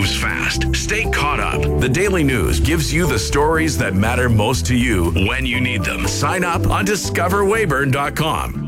moves fast. Stay caught up. The Daily News gives you the stories that matter most to you when you need them. Sign up on discoverwayburn.com.